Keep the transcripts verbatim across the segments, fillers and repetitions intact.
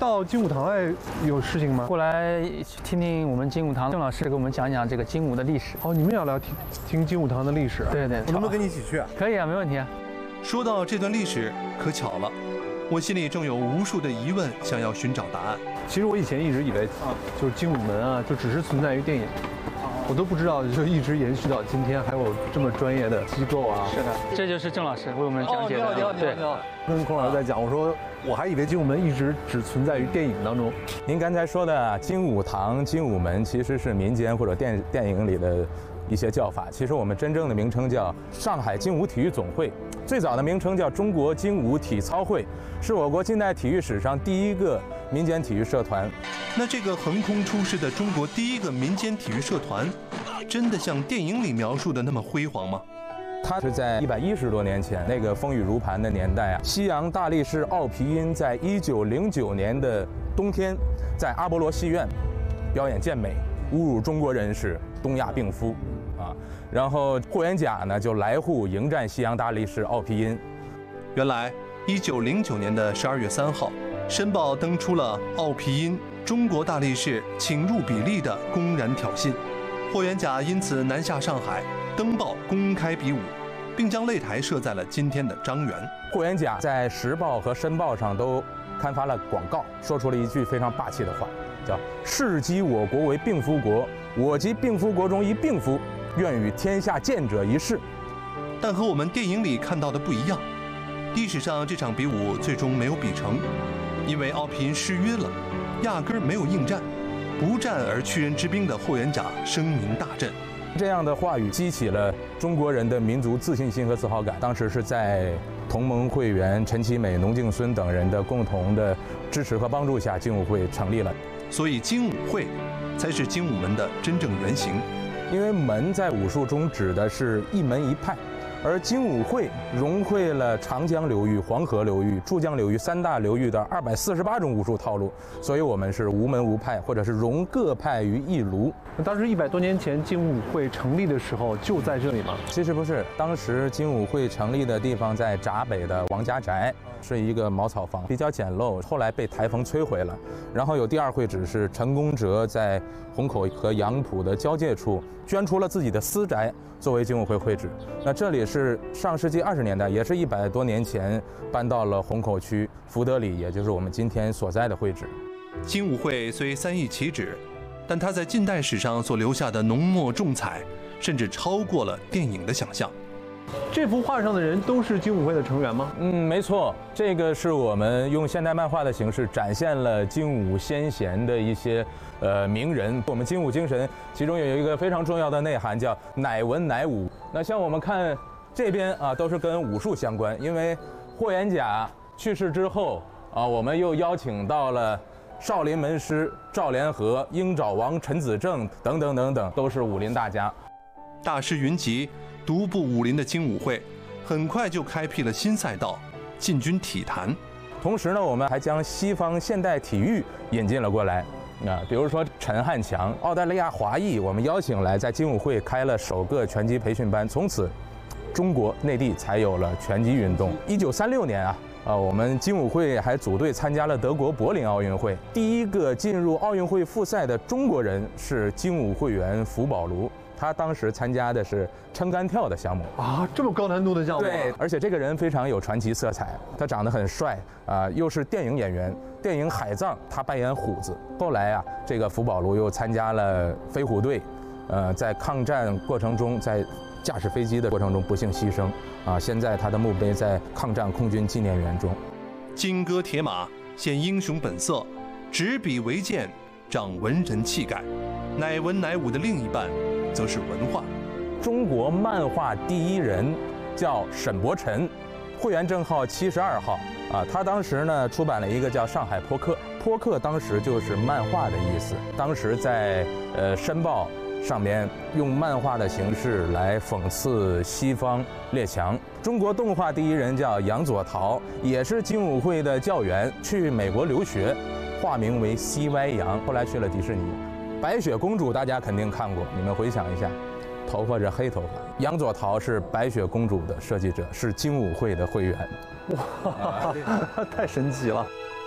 到精武堂来有事情吗？ 过来听听我们精武堂郑老师给我们讲讲这个精武的历史。 哦，你们也要来听听精武堂的历史？ 对对， 我能不能跟你一起去啊？ 可以啊，没问题啊。 说到这段历史，可巧了，我心里正有无数的疑问，想要寻找答案。 其实我以前一直以为，啊，就是精武门啊，就只是存在于电影。 我都不知道，就一直延续到今天，还有这么专业的机构啊！ 是的，这就是郑老师为我们讲解的。 哦，你好，你好，你好。跟孔老师在讲，我说我还以为精武门一直只存在于电影当中。 您刚才说的精武堂、精武门，其实是民间或者电电影里的一些叫法。其实我们真正的名称叫上海精武体育总会，最早的名称叫中国精武体操会，是我国近代体育史上第一个民间体育社团。 那这个横空出世的中国第一个民间体育社团，真的像电影里描述的那么辉煌吗？ 它是在一百一十多年前那个风雨如磐的年代啊，西洋大力士奥皮音在一九零九年的冬天，在阿波罗戏院表演健美，侮辱中国人是东亚病夫啊。然后霍元甲呢就来沪迎战西洋大力士奥皮音。 原来一九零九年的十二月三号，《申报》登出了奥皮音。 中国大力士请入比例的公然挑衅，霍元甲因此南下上海，登报公开比武，并将擂台设在了今天的张园。 霍元甲在《时报》和《申报》上都刊发了广告，说出了一句非常霸气的话，叫“世讥我国为病夫国，我即病夫国中一病夫，愿与天下健者一试。” 但和我们电影里看到的不一样，历史上这场比武最终没有比成，因为奥皮音失约了。 压根儿没有应战，不战而屈人之兵的霍元甲声名大振。 这样的话语激起了中国人的民族自信心和自豪感。当时是在同盟会员陈其美、农敬孙等人的共同的支持和帮助下，精武会成立了。 所以精武会才是精武门的真正原型。 因为门在武术中指的是一门一派。 而精武会融汇了长江流域、黄河流域、珠江流域三大流域的二百四十八种武术套路，所以我们是无门无派，或者是融各派于一炉。 那当时一百多年前精武会成立的时候就在这里吗？ 其实不是，当时精武会成立的地方在闸北的王家宅，是一个茅草房，比较简陋，后来被台风摧毁了。然后有第二会址是陈公哲在虹口和杨浦的交界处捐出了自己的私宅作为精武会会址。那这里是。 是上世纪二十年代，也是一百多年前搬到了虹口区福德里，也就是我们今天所在的会址。 精武会虽三易其止，但它在近代史上所留下的浓墨重彩，甚至超过了电影的想象。 这幅画上的人都是精武会的成员吗？ 嗯，没错，这个是我们用现代漫画的形式展现了精武先贤的一些呃名人。我们精武精神其中有一个非常重要的内涵，叫乃文乃武。那像我们看。 这边啊都是跟武术相关，因为霍元甲去世之后啊，我们又邀请到了少林门师赵连和、鹰爪王陈子正等等等等，都是武林大家。 大师云集，独步武林的精武会，很快就开辟了新赛道，进军体坛。 同时呢，我们还将西方现代体育引进了过来。 啊，比如说陈汉强，澳大利亚华裔，我们邀请来，在精武会开了首个拳击培训班，从此。 中国内地才有了拳击运动。一九三六年啊，啊，我们精武会还组队参加了德国柏林奥运会。第一个进入奥运会复赛的中国人是精武会员福宝卢，他当时参加的是撑杆跳的项目啊，这么高难度的项目。 对，而且这个人非常有传奇色彩，他长得很帅啊，又是电影演员。电影《海藏》他扮演虎子。后来啊，这个福宝卢又参加了飞虎队，呃，在抗战过程中在。 驾驶飞机的过程中不幸牺牲，啊，现在他的墓碑在抗战空军纪念园中。 金戈铁马，显英雄本色；执笔为剑，长文人气概。乃文乃武的另一半，则是文化。 中国漫画第一人叫沈伯辰，会员证号七十二号啊。他当时呢出版了一个叫《上海坡客》，坡客当时就是漫画的意思。当时在呃《申报》。 上面用漫画的形式来讽刺西方列强。中国动画第一人叫杨佐陶，也是精武会的教员，去美国留学，化名为 C Y 杨，后来去了迪士尼。白雪公主大家肯定看过，你们回想一下，头发是黑头发。杨佐陶是白雪公主的设计者，是精武会的会员。 哇，太神奇了！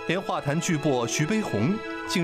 连画坛巨擘徐悲鸿